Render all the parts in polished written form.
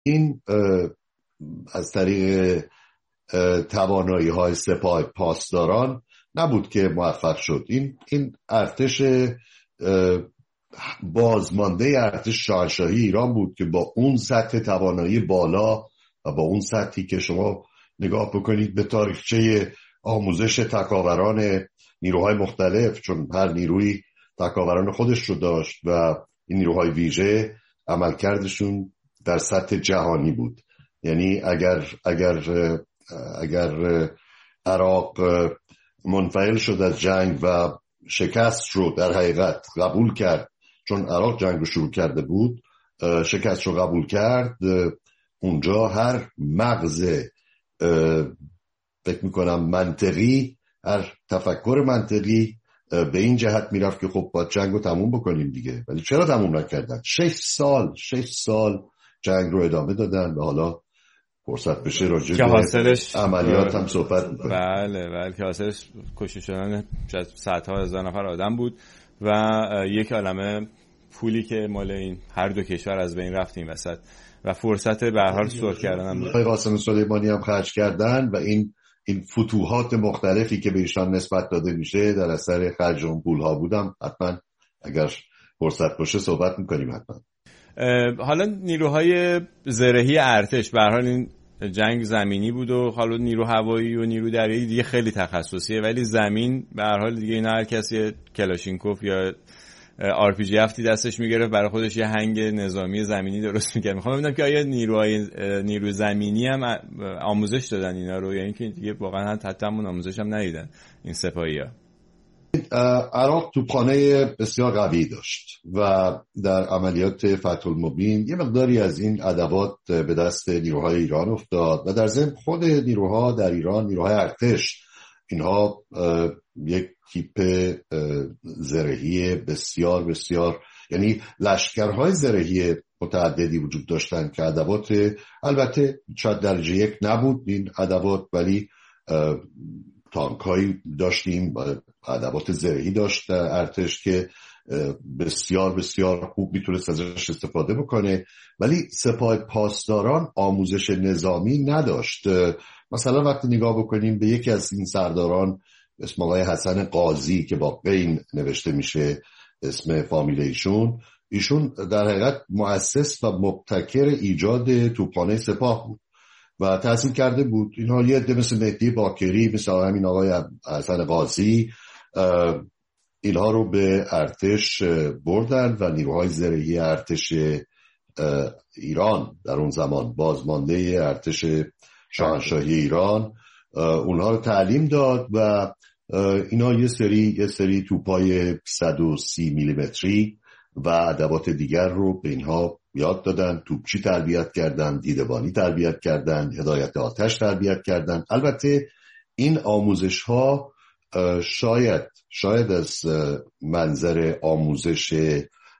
این از طریق توانایی‌های سپاه پاسداران نبود که موفق شد. این ارتش بازمانده ارتش شاهنشاهی ایران بود که با اون سطح توانایی بالا و با اون سطحی که شما نگاه بکنید به تاریخچه آموزش تکاوران نیروهای مختلف، چون هر نیروی تکاوران خودش رو داشت و این نیروهای ویژه عملکردشون در سطح جهانی بود. یعنی اگر عراق منفعل شد از جنگ و شکست رو در حقیقت قبول کرد، چون عراق جنگ رو شروع کرده بود، شکست رو قبول کرد، اونجا هر مغز فکر میکنم منطقی، هر تفکر منطقی به این جهت میرفت که خب باید جنگ رو تموم بکنیم دیگه. ولی چرا تموم نکردن؟ 6 سال جنگ رو ادامه دادن و حالا فرصت بشه راجع به عملیات هم صحبت میکنیم. بله که حاصلش کشته شدن صدها هزار نفر آدم بود و یک عالمه پولی که مال این هر دو کشور از بین رفت این وسط و فرصت به هر حال سر کردن هم بود. قاسم سلیمانی هم خرج کردن و این فتوحات مختلفی که به ایشان نسبت داده میشه در اثر خرج اون پولها بودم. حتما اگر فرصت باشه صحبت میکنیم حتما. حالا نیروهای زرهی ارتش به هر حال این جنگ زمینی بود و حالا نیرو هوایی و نیرو دریایی دیگه خیلی تخصصیه، ولی زمین به هر حال دیگه اینا هر کسی کلاشینکوف یا RPG 7 دستش میگرفت برای خودش یه هنگ نظامی زمینی درست میکرد. میخوام ببینم که آیا نیرو زمینی هم آموزش دادن اینا رو، یا اینکه دیگه واقعا حتی همون آموزش هم ندیدن این سپاهی‌ها؟ عراق توپخانه بسیار قوی داشت و در عملیات فتح المبین یه مقداری از این ادوات به دست نیروهای ایران افتاد و در ضمن خود نیروها در ایران، نیروهای ارتش، اینها یک تیپ زرهی بسیار بسیار، یعنی لشکرهای زرهی متعددی وجود داشتن که ادوات، البته شاید درجه یک نبود این ادوات، ولی تانکایی داشتیم، ادوات زرهی داشت ارتش که بسیار بسیار خوب میتونست ازش استفاده بکنه. ولی سپاه پاسداران آموزش نظامی نداشت. مثلا وقتی نگاه بکنیم به یکی از این سرداران اسم آقای حسن قاضی که با قین نوشته میشه اسم فامیل ایشون در حقیقت مؤسس و مبتکر ایجاد توپخانه سپاه بود و تحصیل کرده بود. اینها یه عده مثل مهدی باکری، مثل همین آقای حسن قاضی، اینها رو به ارتش بردن و نیروهای زرهی ارتش ایران در اون زمان، بازمانده ارتش شاهنشاهی ایران، اونها رو تعلیم داد و اینا یه سری توپای 130 میلیمتری و ادوات دیگر رو به اینها یاد دادن. توپچی تربیت کردن، دیدبانی تربیت کردن، هدایت آتش تربیت کردن. البته این آموزش ها شاید از منظر آموزش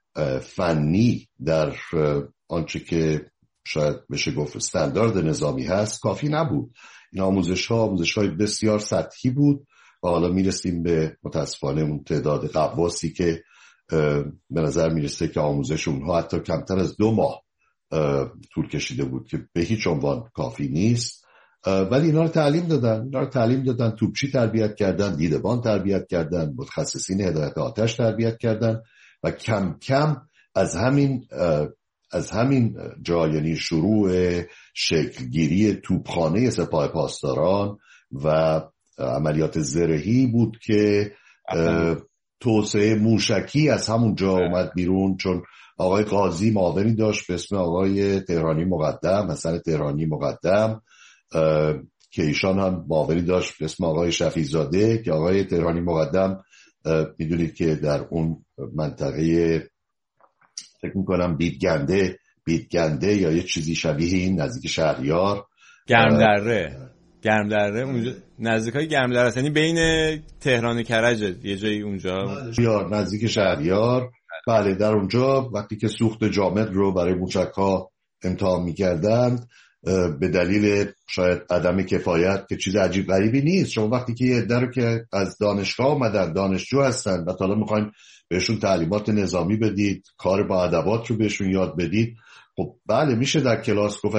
فنی در آنچه که شاید بشه گفت استاندارد نظامی هست کافی نبود. این آموزش های بسیار سطحی بود و حالا میرسیم به متاسفانه اون تعداد قواسی که به نظر میرسه که آموزش اونها حتی کمتر از 2 ماه طول کشیده بود که به هیچ عنوان کافی نیست. ولی اینا رو تعلیم دادن، توپچی تربیت کردن، دیدبان تربیت کردن، متخصصین هدایت آتش تربیت کردن و کم کم از همین جا، یعنی شروع شکلگیری توپخانه سپاه پاسداران و عملیات زرهی بود که توسعه موشکی از همون جا اومد بیرون. چون آقای قاضی معاونی داشت به اسم آقای تهرانی مقدم، حسن تهرانی مقدم، که ایشان هم معاونی داشت به اسم آقای شفیع‌زاده که آقای تهرانی مقدم میدونید که در اون منطقه فکر میکنم بیدگنده یا یه چیزی شبیه این نزدیک شهریار، گرمدره اونجا نزدیکای گرمدره است، یعنی بین تهران و کرج یه جایی اونجا نزدیک شهریار. بله در اونجا وقتی که سوخت جامد رو برای موشک‌ها امتحان می‌کردند به دلیل شاید عدم کفایت، که چیز عجیب غریبی نیست، شما وقتی که یه عده رو که از دانشگاه اومدن، دانشجو هستن و حالا می‌خواید بهشون تعلیمات نظامی بدید، کار با ادوات رو بهشون یاد بدید، خب بله میشه در کلاس گفت